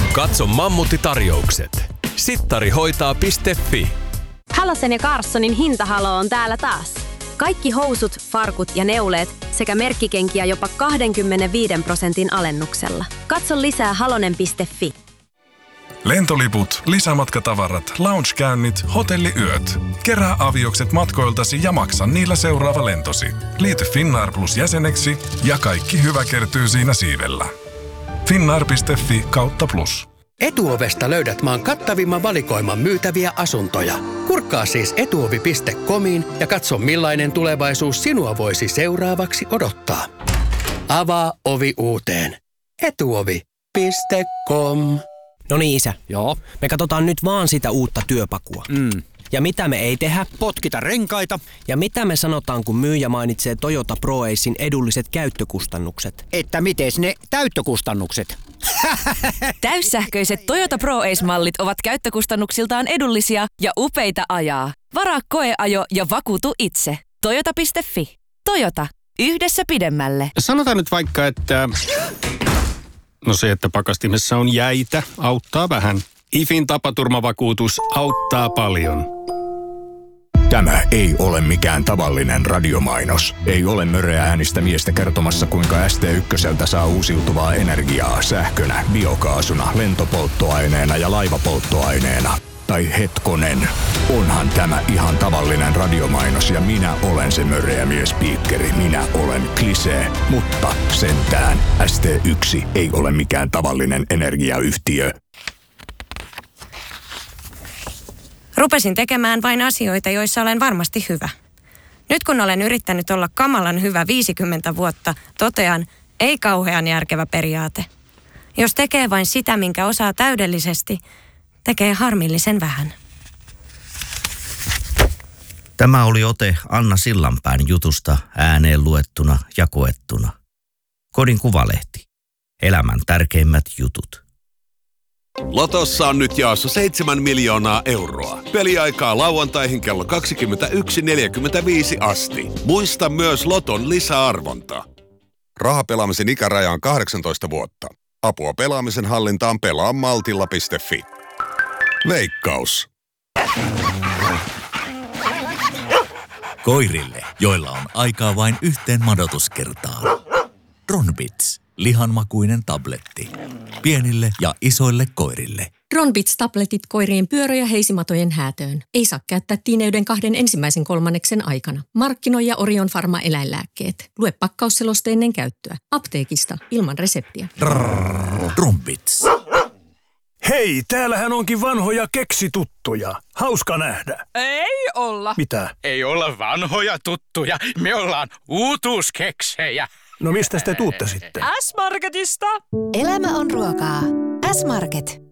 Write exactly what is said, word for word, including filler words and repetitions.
Katso Mammutti-tarjoukset. sittarihoitaa piste fi. Halosen ja Carssonin hintahalo on täällä taas. Kaikki housut, farkut ja neuleet sekä merkkikenkiä jopa kaksikymmentäviisi prosentin alennuksella. Katso lisää halonen piste fi. Lentoliput, lisämatkatavarat, loungekäynnit, hotelliyöt. Kerää aviokset matkoiltasi ja maksa niillä seuraava lentosi. Liity Finnair Plus jäseneksi ja kaikki hyvä kertyy siinä siivellä. Finnair piste fi kautta plus. Etuovesta löydät maan kattavimman valikoiman myytäviä asuntoja. Kurkkaa siis etuovi piste comiin ja katso millainen tulevaisuus sinua voisi seuraavaksi odottaa. Avaa ovi uuteen. etuovi piste com. No niin, isä. Joo. Me katsotaan nyt vaan sitä uutta työpakua. Mm. Ja mitä me ei tehdä? Potkita renkaita. Ja mitä me sanotaan, kun myyjä mainitsee Toyota ProAcen edulliset käyttökustannukset? Että miten ne täyttökustannukset? Täyssähköiset Toyota ProAce-mallit ovat käyttökustannuksiltaan edullisia ja upeita ajaa. Varaa koeajo ja vakuutu itse. Toyota piste fi. Toyota. Yhdessä pidemmälle. Sanotaan nyt vaikka, että... No se, että pakastimessa on jäitä, auttaa vähän. I F In tapaturmavakuutus auttaa paljon. Tämä ei ole mikään tavallinen radiomainos. Ei ole möreä äänistä miestä kertomassa, kuinka S T ykköseltä saa uusiutuvaa energiaa sähkönä, biokaasuna, lentopolttoaineena ja laivapolttoaineena. Tai hetkonen, onhan tämä ihan tavallinen radiomainos ja minä olen se möreä miespiikkeri. Minä olen Klisee, mutta sentään S T yksi ei ole mikään tavallinen energiayhtiö. Rupesin tekemään vain asioita, joissa olen varmasti hyvä. Nyt kun olen yrittänyt olla kamalan hyvä viisikymmentä vuotta, totean, ei kauhean järkevä periaate. Jos tekee vain sitä, minkä osaa täydellisesti, tekee harmillisen vähän. Tämä oli ote Anna Sillanpään jutusta ääneen luettuna ja koettuna. Kodin Kuvalehti. Elämän tärkeimmät jutut. Lotossa on nyt jaossa seitsemän miljoonaa euroa. Peliaikaa lauantaihin kello kaksikymmentäyksi neljäkymmentäviisi asti. Muista myös Loton lisäarvonta. Rahapelaamisen ikäraja on kahdeksantoista vuotta. Apua pelaamisen hallintaan pelaa maltilla piste fi. Veikkaus. Koirille, joilla on aikaa vain yhteen madotuskertaan. Ronbits. Lihanmakuinen tabletti. Pienille ja isoille koirille. Ronbits-tabletit koirien pyörä- ja heisimatojen häätöön. Ei saa käyttää tiineyden kahden ensimmäisen kolmanneksen aikana. Markkinoi Orion Pharma eläinlääkkeet. Lue pakkausseloste ennen käyttöä. Apteekista ilman reseptiä. Ronbits. Hei, täällähän onkin vanhoja keksituttuja. Hauska nähdä. Ei olla. Mitä? Ei olla vanhoja tuttuja. Me ollaan uutuuskeksejä. No mistä te tuutte sitten? S-Marketista. Elämä on ruokaa. S-Market.